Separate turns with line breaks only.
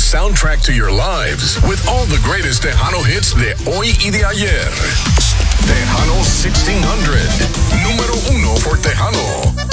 soundtrack to your lives with all the greatest Tejano hits de hoy y de ayer. Tejano 60